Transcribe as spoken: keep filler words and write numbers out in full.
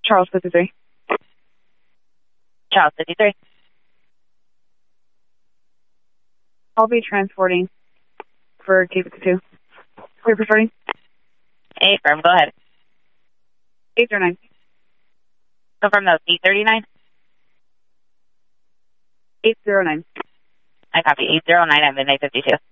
Charles fifty-three. Charles fifty-three. I'll be transporting for K fifty-two. Clear for starting. Eight, firm, go ahead. eight zero nine. Confirm that was eight thirty-nine. eight zero nine. I copy. eight zero nine at midnight fifty-two.